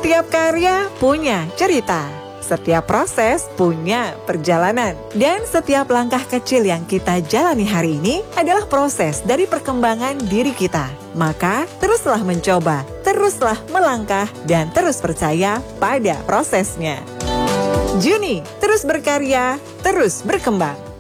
Setiap karya punya cerita. Setiap proses punya perjalanan. Dan setiap langkah kecil yang kita jalani hari ini adalah proses dari perkembangan diri kita. Maka teruslah mencoba, teruslah melangkah, dan terus percaya pada prosesnya. Juni, terus berkarya, terus berkembang.